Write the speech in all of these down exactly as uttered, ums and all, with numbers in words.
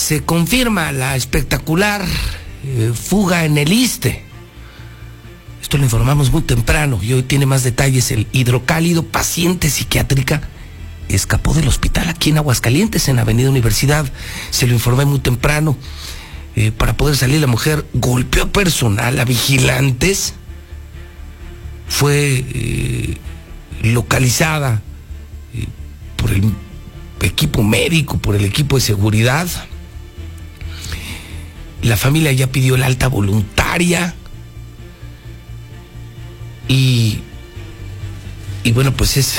se confirma la espectacular eh, fuga en el ISSSTE. Esto lo informamos muy temprano y hoy tiene más detalles. El hidrocálido, paciente psiquiátrica, escapó del hospital aquí en Aguascalientes, en Avenida Universidad. Se lo informé muy temprano. Eh, para poder salir, la mujer golpeó personal a vigilantes. Fue eh, localizada eh, por el equipo médico, por el equipo de seguridad. La familia ya pidió el alta voluntaria. Y, y bueno, pues es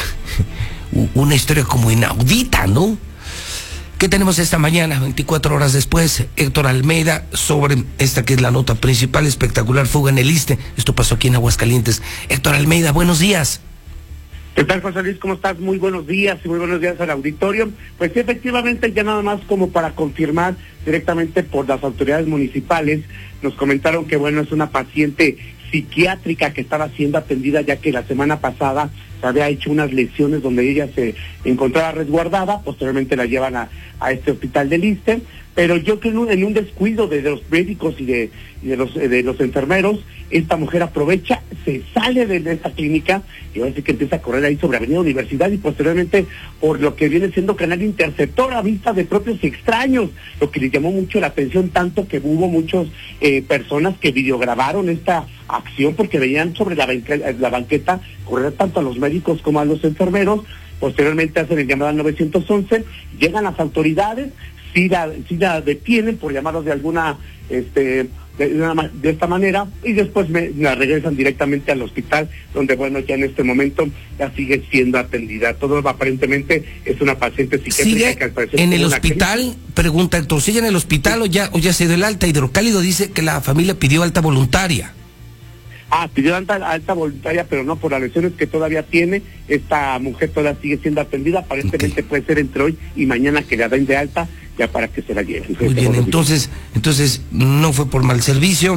una historia como inaudita, ¿no? ¿Qué tenemos esta mañana, veinticuatro horas después? Héctor Almeida, sobre esta que es la nota principal, espectacular fuga en el ISSSTE. Esto pasó aquí en Aguascalientes. Héctor Almeida, buenos días. ¿Qué tal, José Luis? ¿Cómo estás? Muy buenos días y muy buenos días al auditorio. Pues sí, efectivamente, ya nada más como para confirmar directamente por las autoridades municipales, nos comentaron que, bueno, es una paciente psiquiátrica que estaba siendo atendida, ya que la semana pasada se había hecho unas lesiones donde ella se encontraba resguardada. Posteriormente la llevan a, a este hospital del ISSSTE, pero yo creo en un, en un descuido de, de los médicos y de, y de los de los enfermeros, esta mujer aprovecha, se sale de, de esta clínica y ahora sí que empieza a correr ahí sobre Avenida Universidad y posteriormente por lo que viene siendo canal interceptor a vista de propios extraños, lo que les llamó mucho la atención, tanto que hubo muchas eh, personas que videograbaron esta acción porque veían sobre la, banqueta, la banqueta correr tanto a los médicos como a los enfermeros. Posteriormente hacen el llamado al nueve once, llegan las autoridades, sí la, sí la detienen por llamarlos de alguna, este, de, de, una, de esta manera, y después me, la regresan directamente al hospital, donde bueno, ya en este momento ya sigue siendo atendida. Todo aparentemente es una paciente psiquiátrica. ¿Sigue que al parecer en el una hospital? crisis. Pregunta Héctor, ¿sigue en el hospital o ya, o ya se dio el alta? Hidrocálido dice que la familia pidió alta voluntaria. Ah, pidió alta, alta voluntaria, pero no por las lesiones que todavía tiene. Esta mujer todavía sigue siendo atendida. Aparentemente okay. Puede ser entre hoy y mañana que la den de alta, ya para que se la lleven. Muy bien, entonces, entonces no fue por mal servicio,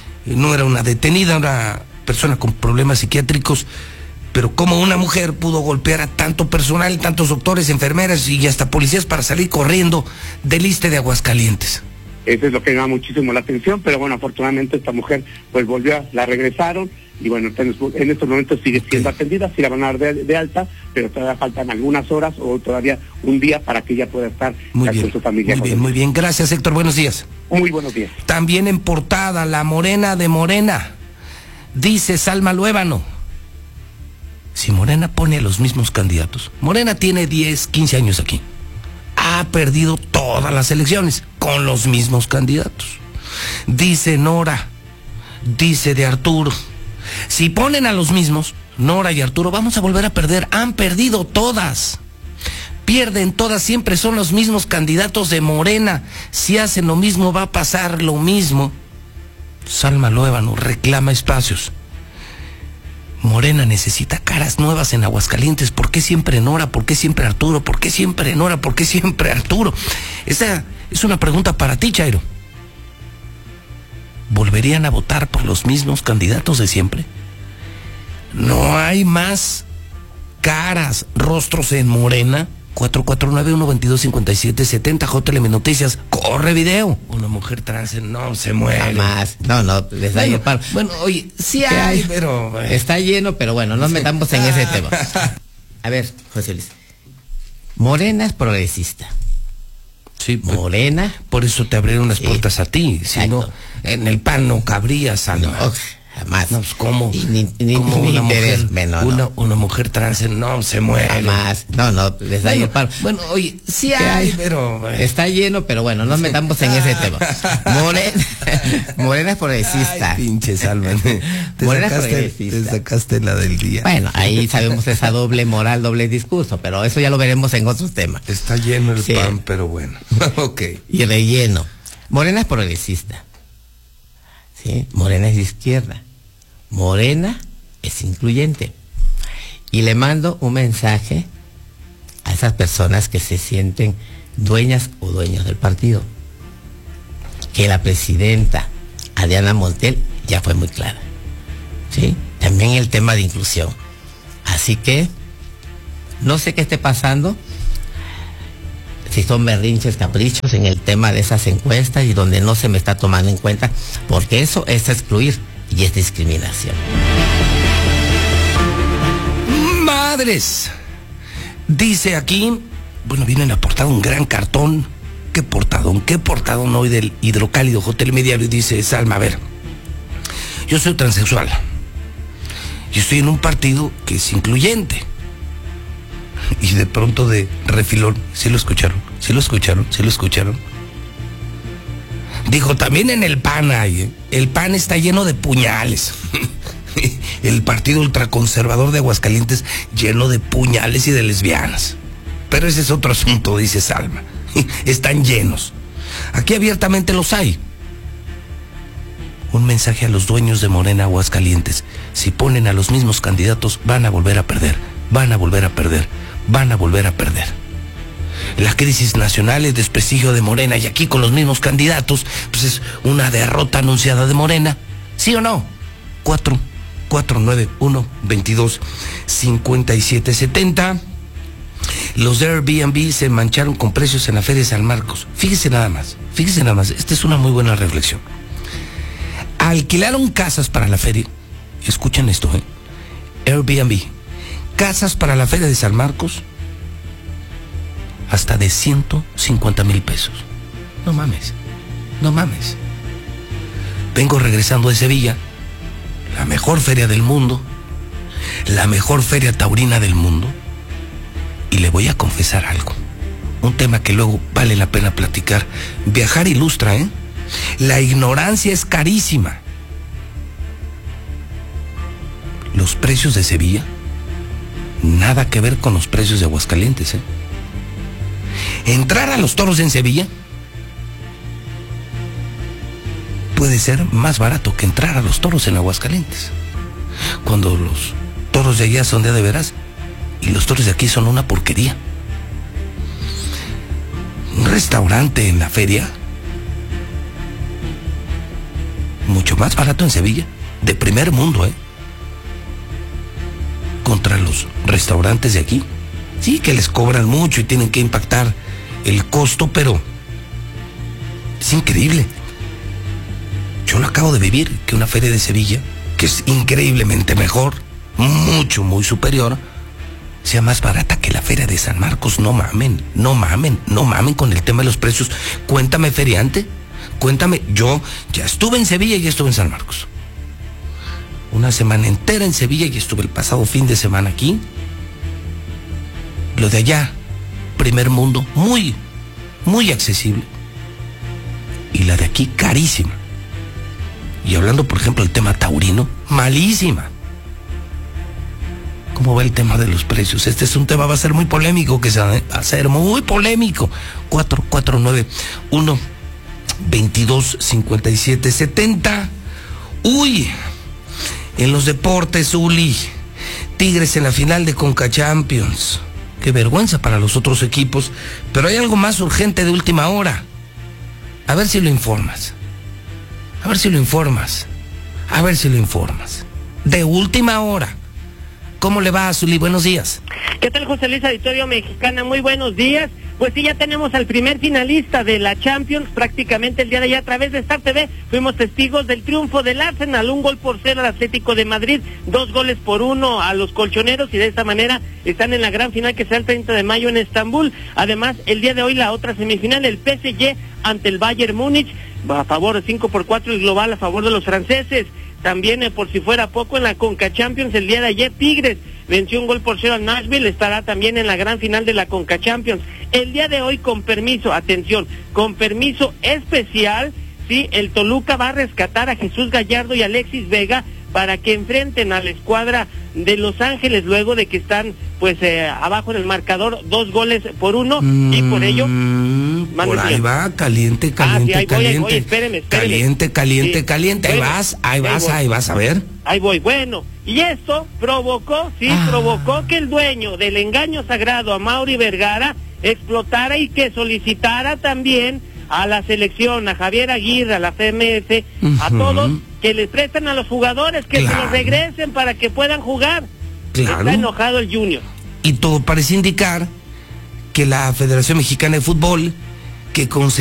no era una detenida, una persona con problemas psiquiátricos, pero como una mujer pudo golpear a tanto personal, tantos doctores, enfermeras y hasta policías para salir corriendo del ISSSTE de Aguascalientes. Eso es lo que llama muchísimo la atención, pero bueno, afortunadamente esta mujer pues volvió, la regresaron y bueno, en estos momentos sigue siendo okay. atendida, sí la van a dar de, de alta, pero todavía faltan algunas horas o todavía un día para que ella pueda estar muy bien, con su familia. Muy bien, muy bien, gracias Héctor, buenos días. Muy buenos días. También en portada, la morena de Morena, dice Salma Luébano, si Morena pone a los mismos candidatos, Morena tiene diez, quince años aquí, ha perdido todas las elecciones con los mismos candidatos. Dice Nora, dice de Arturo, si ponen a los mismos, Nora y Arturo, vamos a volver a perder. Han perdido todas. Pierden todas, siempre son los mismos candidatos de Morena. Si hacen lo mismo, va a pasar lo mismo. Salma Luébano reclama espacios. Morena necesita caras nuevas en Aguascalientes. ¿Por qué siempre Nora? ¿Por qué siempre Arturo? ¿Por qué siempre Nora? ¿Por qué siempre Arturo? Esa es una pregunta para ti, Chairo. ¿Volverían a votar por los mismos candidatos de siempre? ¿No hay más caras, rostros en Morena? cuatro cuatro nueve, uno dos dos, cinco siete siete cero, J L M Noticias, corre video. Una mujer trans no se muere. Jamás. No, no, les da bueno, el paro. Bueno, oye, sí hay, hay, pero... Está lleno, pero bueno, no nos metamos en ese tema. A ver, José Luis. Morena es progresista. Sí, Morena. Por eso te abrieron las sí, puertas a ti. Si no, en el P A N no cabría, Salma. No, jamás. No, pues, ¿cómo? Y ni, ni, ¿Cómo ni una interés, mujer, menos, una, no. una mujer trans no se muere? Jamás. No, no, les da bueno, el paro. Bueno, oye, sí hay, hay, pero... Está lleno, pero bueno, no nos metamos en ese tema. Morena, Morena es progresista. Ay, pinche Salma. Te Morena es sacaste, progresista. te sacaste la del día. Bueno, ahí sabemos esa doble moral, doble discurso, pero eso ya lo veremos en otros temas. Está lleno el sí. P A N, pero bueno. Ok. Y relleno. Morena es progresista. ¿Sí? Morena es de izquierda. Morena es incluyente. Y le mando un mensaje a esas personas que se sienten dueñas o dueños del partido. Que la presidenta Adriana Montiel ya fue muy clara. ¿Sí? También el tema de inclusión. Así que no sé qué esté pasando. si son berrinches, caprichos en el tema de esas encuestas y donde no se me está tomando en cuenta, porque eso es excluir y es discriminación. Madres, dice aquí, bueno, viene en la portada un gran cartón. Qué portadón, qué portadón hoy del Hidrocálido Hotel Mediano. Y dice Salma, a ver, yo soy transexual y estoy en un partido que es incluyente. Y de pronto de refilón, ¿sí lo escucharon? ¿Sí lo escucharon? ¿Sí lo escucharon? Dijo, también en el P A N hay, ¿eh? El P A N está lleno de puñales. El partido ultraconservador de Aguascalientes lleno de puñales y de lesbianas. Pero ese es otro asunto, dice Salma. Están llenos. Aquí abiertamente los hay. Un mensaje a los dueños de Morena Aguascalientes. Si ponen a los mismos candidatos, van a volver a perder. Van a volver a perder. Van a volver a perder. La crisis nacional, el desprestigio de Morena, y aquí con los mismos candidatos, pues es una derrota anunciada de Morena. ¿Sí o no? Cuatro, cuatro, nueve, uno, veintidós, cincuenta y siete, setenta. Los de Airbnb se mancharon con precios en la Feria de San Marcos. Fíjese nada más, fíjese nada más, esta es una muy buena reflexión. Alquilaron casas para la feria. Escuchen esto, ¿eh? Airbnb. Casas para la Feria de San Marcos hasta de ciento cincuenta mil pesos. No mames, no mames. Vengo regresando de Sevilla, la mejor feria del mundo, la mejor feria taurina del mundo, y le voy a confesar algo, un tema que luego vale la pena platicar. Viajar ilustra, ¿eh? La ignorancia es carísima. Los precios de Sevilla, nada que ver con los precios de Aguascalientes, ¿eh? Entrar a los toros en Sevilla puede ser más barato que entrar a los toros en Aguascalientes, cuando los toros de allá son de a de veras y los toros de aquí son una porquería. Un restaurante en la feria mucho más barato en Sevilla, de primer mundo, ¿eh? Contra los restaurantes de aquí. Sí, que les cobran mucho y tienen que impactar el costo, pero es increíble. Yo lo acabo de vivir, que una feria de Sevilla, que es increíblemente mejor, mucho, muy superior, sea más barata que la feria de San Marcos. No mamen, no mamen, no mamen con el tema de los precios. Cuéntame, feriante, cuéntame. Yo ya estuve en Sevilla y estuve en San Marcos. Una semana entera en Sevilla y estuve el pasado fin de semana aquí. Lo de allá, primer mundo, muy, muy accesible. Y la de aquí, carísima. Y hablando, por ejemplo, del tema taurino, malísima. ¿Cómo va el tema de los precios? Este es un tema, va a ser muy polémico, que se va a ser muy polémico. cuatro, cuatro, nueve, uno, veintidós, cincuenta y siete, setenta. Uy, en los deportes, Uli, Tigres en la final de Conca Champions. Qué vergüenza para los otros equipos, pero hay algo más urgente de última hora. A ver si lo informas. A ver si lo informas. A ver si lo informas. De última hora. ¿Cómo le va a Zuli? Buenos días. ¿Qué tal, José Luis, Auditorio Mexicana? Muy buenos días. Pues sí, ya tenemos al primer finalista de la Champions. Prácticamente el día de ayer a través de Star T V fuimos testigos del triunfo del Arsenal, un gol por cero al Atlético de Madrid, dos goles por uno a los colchoneros, y de esta manera están en la gran final que será el treinta de mayo en Estambul. Además, el día de hoy la otra semifinal, el P S G ante el Bayern Múnich, a favor de cinco por cuatro el global a favor de los franceses. También, eh, por si fuera poco, en la Conca Champions el día de ayer Tigres venció un gol por cero al Nashville, estará también en la gran final de la Conca Champions. El día de hoy, con permiso, atención, con permiso especial, sí, el Toluca va a rescatar a Jesús Gallardo y Alexis Vega para que enfrenten a la escuadra de Los Ángeles, luego de que están pues eh, abajo en el marcador, dos goles por uno, mm, y por ello por ahí va, caliente, caliente, ah, sí, ahí caliente, voy, voy, espéreme, espéreme. caliente, caliente, sí. caliente, ahí bueno, vas, ahí vas, ahí, ahí vas a ver. Ahí voy, bueno, y esto provocó, sí, ah. provocó que el dueño del engaño sagrado, Amaury Vergara, explotara y que solicitara también a la selección, a Javier Aguirre, a la C M F, uh-huh. a todos, que les prestan a los jugadores, que claro. se los regresen para que puedan jugar. Claro. Está enojado el Junior. Y todo parece indicar que la Federación Mexicana de Fútbol, que con